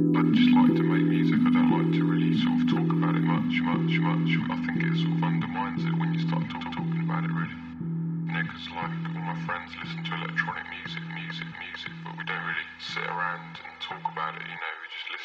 I just like to make music. I don't like to really sort of talk about it much. I think it sort of undermines it when you start talking about it, really. You know, because like all my friends listen to electronic music, but we don't really sit around and talk about it, you know.